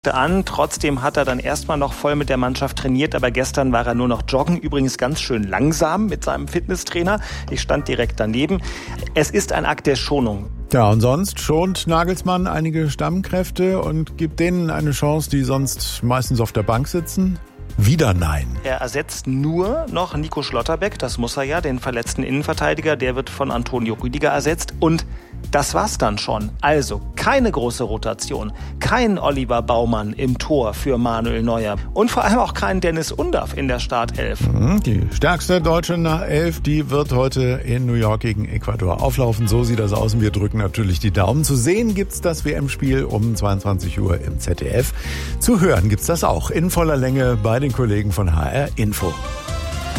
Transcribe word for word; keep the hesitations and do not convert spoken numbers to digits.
an. Trotzdem hat er dann erstmal noch voll mit der Mannschaft trainiert, aber gestern war er nur noch joggen, übrigens ganz schön langsam mit seinem Fitnesstrainer. Ich stand direkt daneben. Es ist ein Akt der Schonung. Ja, und sonst schont Nagelsmann einige Stammkräfte und gibt denen eine Chance, die sonst meistens auf der Bank sitzen? Wieder nein. Er ersetzt nur noch Nico Schlotterbeck, das muss er ja, den verletzten Innenverteidiger, der wird von Antonio Rüdiger ersetzt und das war's dann schon. Also keine große Rotation, kein Oliver Baumann im Tor für Manuel Neuer und vor allem auch kein Dennis Undaff in der Startelf. Die stärkste deutsche Elf, die wird heute in New York gegen Ecuador auflaufen. So sieht das aus und wir drücken natürlich die Daumen. Zu sehen gibt's das W M-Spiel um zweiundzwanzig Uhr im Z D F. Zu hören gibt's das auch in voller Länge bei den Kollegen von H R Info.